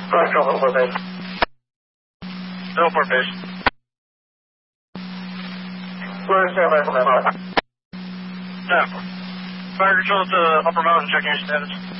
Control, Hillport base. Hillport base. We're in standby for that. Yeah. Fire control to Upper Mountain, checking your status.